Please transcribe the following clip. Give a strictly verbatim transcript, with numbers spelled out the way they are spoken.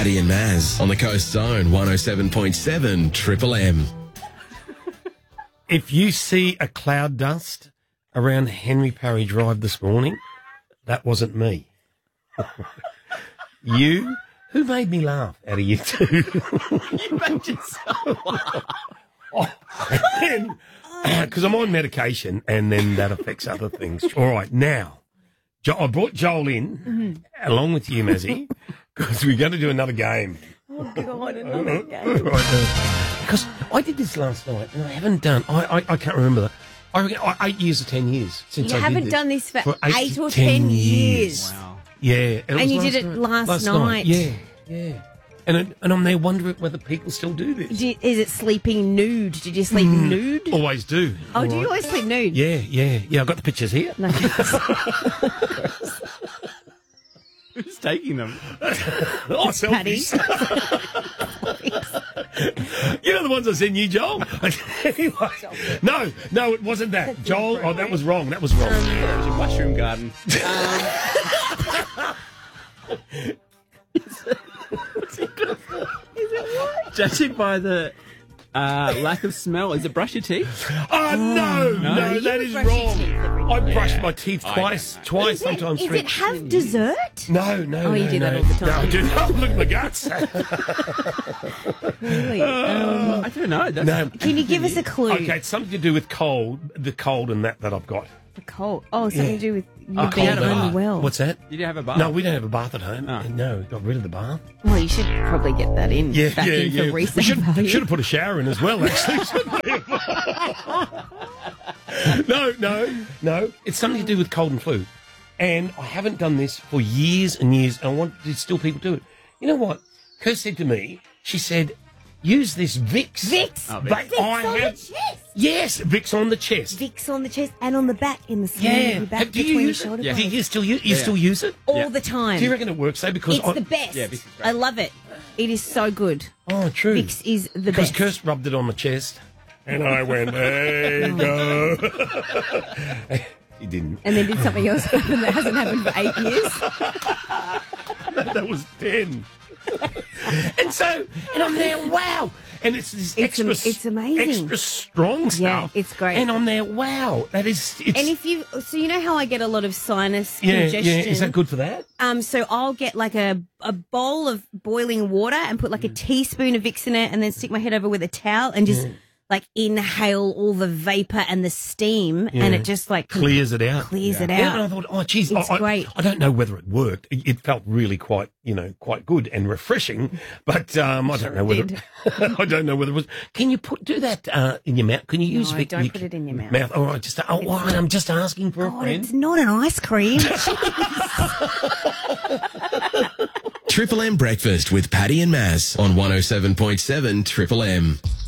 Paddy and Maz on the Coast Zone, one oh seven point seven Triple M. If you see a cloud dust around Henry Parry Drive this morning, that wasn't me. You? Who made me laugh out of you two? You made yourself laugh. Because I'm on medication and then that affects other things. All right, now, jo- I brought Joel in mm-hmm. along with you, Mazzy, because we're going to do another game. Oh, God, another game. Because I did this last night and I haven't done, I I, I can't remember that. I reckon I, eight years or ten years since you I did haven't this. done this for, for eight, eight or ten, ten years. years. Wow. Yeah. And, and it you was did it last, last night. night. Yeah, yeah. And, it, and I'm there wondering whether people still do this. Did, is it sleeping nude? Did you sleep mm, nude? Always do. Oh, All do right. you always sleep nude? Yeah, yeah, yeah. I've got the pictures here. No. Who's taking them? Oh, Paddy. You know the ones I sent you, Joel? Anyway, no, no, it wasn't that. Joel, oh, that was wrong. That was wrong. Um, that was your mushroom garden. Um, Is it what? Judging by the uh, lack of smell, is it brush your teeth? Oh, no, no, no that you is brush your wrong. teeth every I day. brush Yeah. my teeth I twice, don't know. twice, Is it, sometimes is three. it have dessert? No, no, Oh, you no, do that no. all the time. No, I do not. Look at my guts. Really? Um, I don't know. That's No. can you give us a clue? Okay, it's something to do with cold, the cold and that that I've got. The cold. Oh, something Yeah. to do with you Oh, being cold bath. unwell. What's that? Did you have a bath? No, we don't have a bath at home. Oh. No, got rid of the bath. Well, you should probably get that in. Yeah, back yeah, in yeah. For We resale should, value. should have put a shower in as well, actually. no, no, no. It's something to do with cold and flu. And I haven't done this for years and years, and I want to still people do it. You know what? Kerr said to me, she said, use this Vicks. Vicks. Oh, But Vicks. Vicks I on have, the chest. yes, Vicks on the chest. Vicks on the chest and on the back in the sleeve Yeah. of your back Have- do you between use your shoulder it? Yeah. Do blades. you still use, you Yeah. still use it? All Yeah. the time. Do you reckon it works though? Because It's I, the best. Yeah, Vicks is great. I love it. It is so good. oh, true. Vicks is the Because best. Kirst rubbed it on my chest, and I went, "There you go." He didn't. And then did something else happen that hasn't happened for eight years. That was ten. And so, and I'm there, wow. And it's this It's am- extra, it's amazing. extra strong stuff. it's great. And I'm there, wow. That is, it's, And if you, so you know how I get a lot of sinus yeah, congestion. yeah. Is that good for that? Um, so I'll get like a a bowl of boiling water and put like a teaspoon of Vicks in it, and then stick my head over with a towel and just like inhale all the vapor and the steam, and it just like Clears it out. Clears it Yeah, out. and I thought, oh, geez, It's I, I- great. I don't know whether it worked. It, it felt really quite, you know, quite good and refreshing, but um, I don't know whether. did. I don't know whether it was. Can you put do that uh, in your mouth? Can you use? No, Vic- don't Vic- put it in your mouth. Mouth. All right, just. Oh, well, I'm just asking for a God, friend. it's not an ice cream. Triple M Breakfast with Paddy and Maz on one oh seven point seven Triple M.